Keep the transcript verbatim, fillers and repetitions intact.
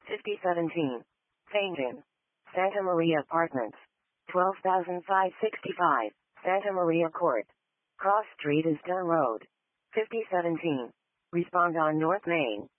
fifty seventeen. Fainton. Santa Maria Apartments. twelve thousand five hundred sixty-five. Santa Maria Court. Cross Street is Dunn Road. fifty seventeen. Respond on North Main.